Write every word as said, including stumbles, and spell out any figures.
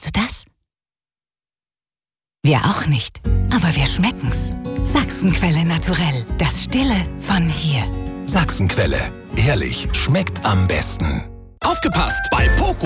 Kennst du das? Wir auch nicht, aber wir schmecken's. Sachsenquelle Naturell, das Stille von hier. Sachsenquelle, ehrlich, schmeckt am besten. Aufgepasst! Bei Poco